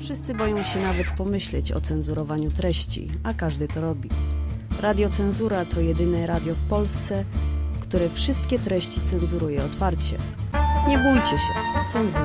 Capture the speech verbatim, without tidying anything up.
Wszyscy boją się nawet pomyśleć o cenzurowaniu treści, a każdy to robi. Radio Cenzura to jedyne radio w Polsce, które wszystkie treści cenzuruje otwarcie. Nie bójcie się, cenzura